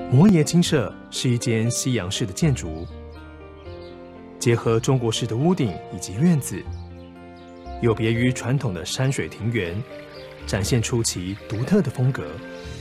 摩耶精舍是一间西洋式的建筑，结合中国式的屋顶以及院子，有别于传统的山水庭园，展现出其独特的风格。